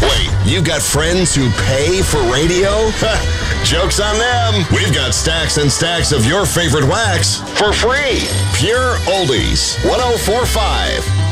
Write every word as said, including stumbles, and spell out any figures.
Wait, you got friends who pay for radio? Joke's on them. We've got stacks and stacks of your favorite wax for free. Pure Oldies, one oh four point five.